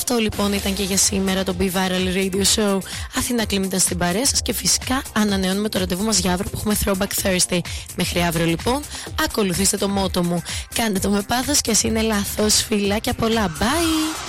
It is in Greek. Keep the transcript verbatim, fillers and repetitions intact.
Αυτό λοιπόν ήταν και για σήμερα το Be Viral Radio Show. Αθηνά Κλίμητα στην παρέα σας και φυσικά ανανεώνουμε το ραντεβού μας για αύριο που έχουμε Throwback Thursday. Μέχρι αύριο λοιπόν, ακολουθήστε το μότο μου. Κάντε το με πάθος και ας είναι λάθος. Φιλάκια πολλά. Bye!